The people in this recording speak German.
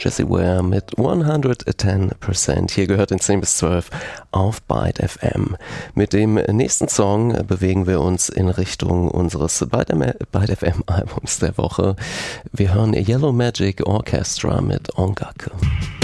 Jessie Ware mit 110%. Hier gehört in 10 bis 12 auf Byte FM. Mit dem nächsten Song bewegen wir uns in Richtung unseres Byte FM Albums der Woche. Wir hören Yellow Magic Orchestra mit Ongake.